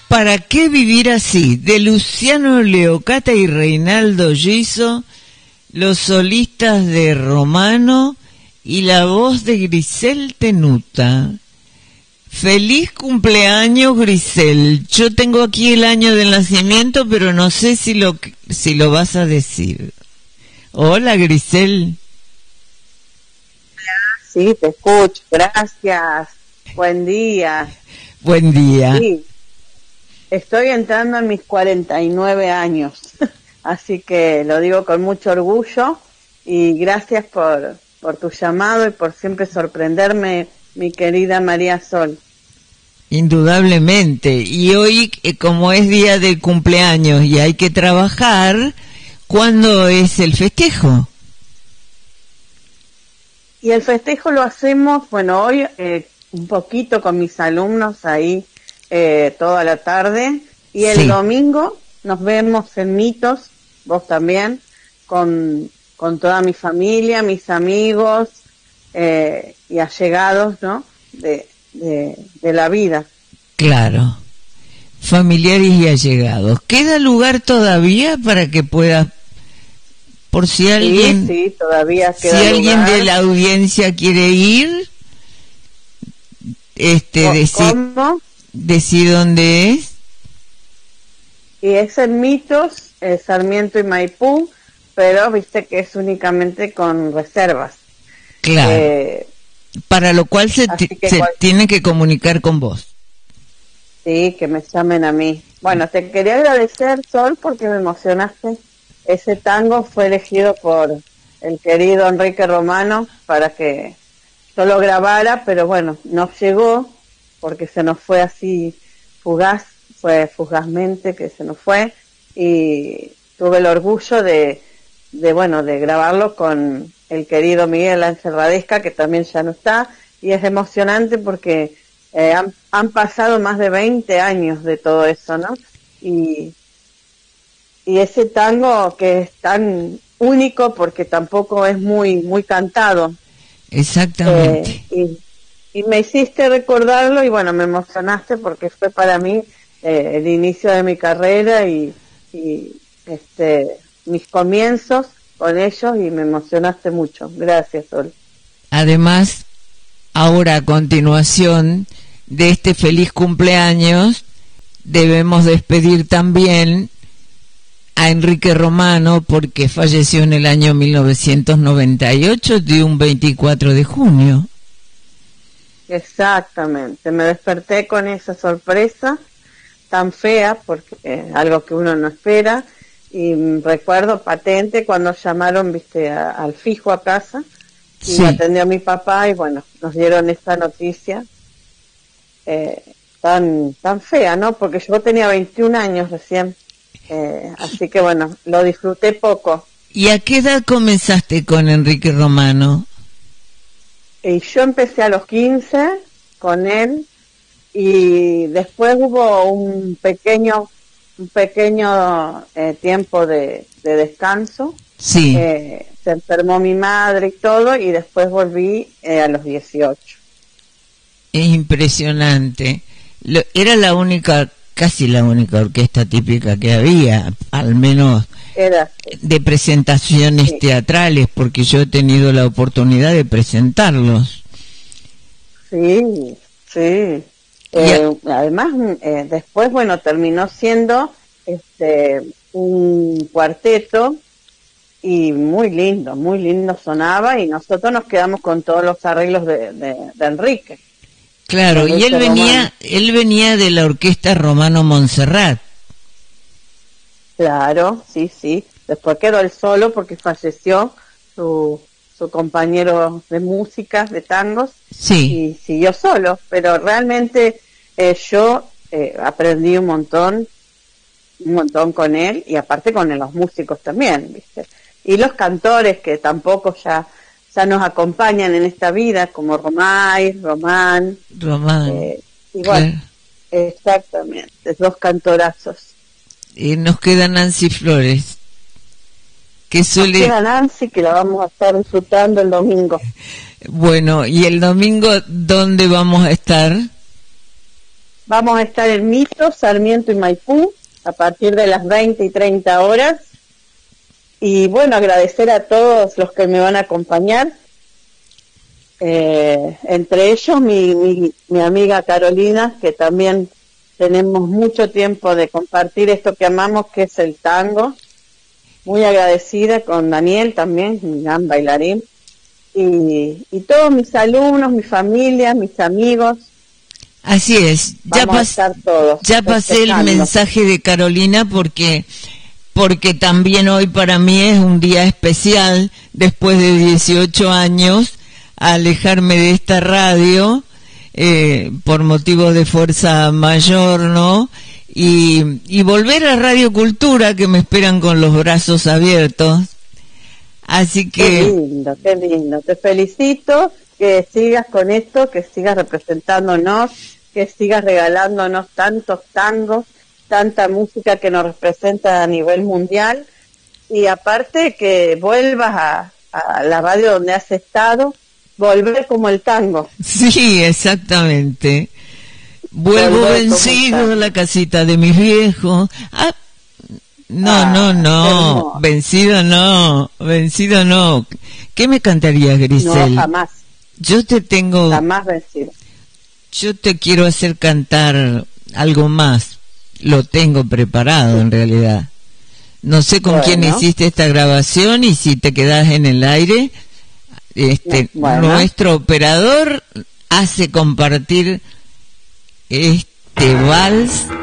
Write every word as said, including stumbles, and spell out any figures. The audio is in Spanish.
¿Para qué vivir así? De Luciano Leocata y Reinaldo Giso, los solistas de Romano y la voz de Grisel Tenuta. Feliz cumpleaños, Grisel. Yo tengo aquí el año del nacimiento, pero no sé si lo si lo vas a decir. Hola, Grisel. Sí, te escucho. Gracias. Buen día. Buen día. Sí. Estoy entrando en mis cuarenta y nueve años, así que lo digo con mucho orgullo y gracias por, por tu llamado y por siempre sorprenderme, mi querida María Sol. Indudablemente. Y hoy, eh, como es día del cumpleaños y hay que trabajar, ¿cuándo es el festejo? Y el festejo lo hacemos, bueno, hoy eh, un poquito con mis alumnos ahí, Eh, toda la tarde, y el sí. domingo nos vemos en Mitos, vos también, con, con toda mi familia, mis amigos eh, y allegados, ¿no? De, de, de la vida. Claro, familiares y allegados. ¿Queda lugar todavía para que puedas, por si alguien, sí, sí, todavía queda si alguien lugar. de la audiencia quiere ir, este, decir, ¿Cómo? decir dónde es? Y es en Mitos, eh, Sarmiento y Maipú, pero viste que es únicamente con reservas. Claro. Eh, Para lo cual se, así que se cual... tiene que comunicar con vos. Sí, que me llamen a mí. Bueno, te quería agradecer, Sol, porque me emocionaste. Ese tango fue elegido por el querido Enrique Romano para que yo lo grabara, pero bueno, no llegó porque se nos fue así fugaz, fue fugazmente que se nos fue, y tuve el orgullo de, de bueno, de grabarlo con el querido Miguel Ángel Radesca, que también ya no está, y es emocionante porque eh, han, han pasado más de veinte años de todo eso, ¿no? Y, y ese tango que es tan único porque tampoco es muy, muy cantado. Exactamente. Eh, y, y me hiciste recordarlo y bueno, me emocionaste porque fue para mí eh, el inicio de mi carrera y, y este mis comienzos con ellos y me emocionaste mucho. Gracias, Sol. Además, ahora a continuación de este feliz cumpleaños, debemos despedir también a Enrique Romano porque falleció en el año mil novecientos noventa y ocho de un veinticuatro de junio. Exactamente, me desperté con esa sorpresa tan fea, porque es algo que uno no espera, y recuerdo patente cuando llamaron, viste, a, al fijo a casa, y sí. me atendió mi papá, y bueno, nos dieron esta noticia eh, tan tan fea, ¿no? Porque yo tenía veintiún años recién, eh, así que bueno, lo disfruté poco. ¿Y a qué edad comenzaste con Enrique Romano? Y yo empecé a los quince con él y después hubo un pequeño un pequeño eh, tiempo de, de descanso. Sí. Eh, se enfermó mi madre y todo y después volví eh, a los dieciocho. Es impresionante. Lo, era la única, casi la única orquesta típica que había, al menos Era, de presentaciones sí. teatrales, porque yo he tenido la oportunidad de presentarlos. Sí, sí. Eh, además, eh, después, bueno, terminó siendo este un cuarteto y muy lindo, muy lindo sonaba y nosotros nos quedamos con todos los arreglos de, de, de Enrique. Claro, y él venía, él venía de la orquesta Romano Montserrat. Claro, sí, sí. Después quedó él solo porque falleció su su compañero de música, de tangos, sí. y siguió solo. Pero realmente eh, yo eh, aprendí un montón, un montón con él, y aparte con los músicos también, ¿viste? Y los cantores que tampoco ya, ya nos acompañan en esta vida, como Romay, Román. Román. Eh, igual, claro. Exactamente, dos cantorazos. Y nos queda Nancy Flores. Que suele... Nos queda Nancy, que la vamos a estar disfrutando el domingo. Bueno, ¿y el domingo dónde vamos a estar? Vamos a estar en Mitre, Sarmiento y Maipú a partir de las veinte y treinta horas. Y bueno, agradecer a todos los que me van a acompañar. Eh, entre ellos mi, mi, mi amiga Carolina, que también tenemos mucho tiempo de compartir esto que amamos, que es el tango. Muy agradecida con Daniel también, mi gran bailarín. Y, y todos mis alumnos, mi familia, mis amigos. Así es, ya, Vamos a pas estar todos ya pasé el festejando. mensaje de Carolina porque porque también hoy para mí es un día especial, después de dieciocho años, alejarme de esta radio eh, por motivos de fuerza mayor, ¿no? Y, y volver a Radio Cultura, que me esperan con los brazos abiertos. Así que... Qué lindo, qué lindo. Te felicito, que sigas con esto, que sigas representándonos, que sigas regalándonos tantos tangos, tanta música que nos representa a nivel mundial. Y aparte que vuelvas a, a la radio donde has estado, volver como el tango. Sí, exactamente. Vuelvo Volver vencido como a la casita de mis viejos. Ah, no, Ah, no, qué no, hermoso. vencido no, vencido no. ¿Qué me cantarías, Grisel? No, jamás, Yo te tengo, jamás vencido. yo te quiero hacer cantar algo más. Lo tengo preparado en realidad. No sé con Bueno. quién hiciste esta grabación y si te quedás en el aire. Este, Bueno. nuestro operador hace compartir este vals